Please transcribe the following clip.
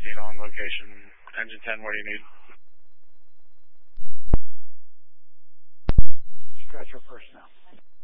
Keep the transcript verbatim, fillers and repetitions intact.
fifteen on location. Engine ten, what do you need? Stretcher first now.